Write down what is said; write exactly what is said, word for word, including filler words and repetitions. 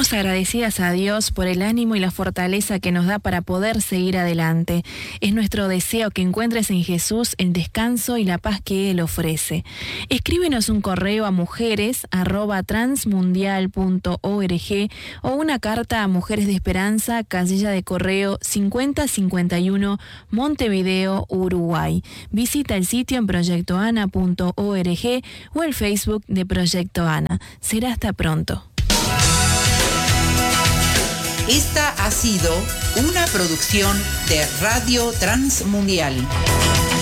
Estamos agradecidas a Dios por el ánimo y la fortaleza que nos da para poder seguir adelante. Es nuestro deseo que encuentres en Jesús el descanso y la paz que Él ofrece. Escríbenos un correo a mujeres arroba transmundial punto org o una carta a Mujeres de Esperanza, casilla de correo cincuenta cincuenta y uno, Montevideo, Uruguay. Visita el sitio en proyecto ana punto org o el Facebook de Proyecto Ana. Será hasta pronto. Esta ha sido una producción de Radio Transmundial.